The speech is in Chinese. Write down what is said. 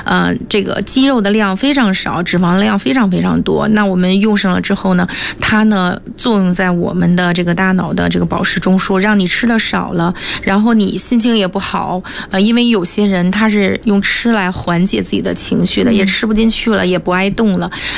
这个肌肉的量非常少，脂肪量非常非常多。那我们用上了之后呢，它呢作用在我们的这个大脑的这个保湿中枢，让你吃的少了，然后你心情也不好。因为有些人他是用吃来缓解自己的情绪的，也吃不进去了，也不爱动了。